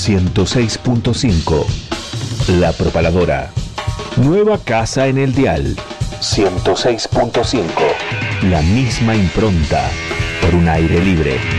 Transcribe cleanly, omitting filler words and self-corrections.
106.5. La Propaladora. Nueva casa en el dial. 106.5. La misma impronta por un aire libre.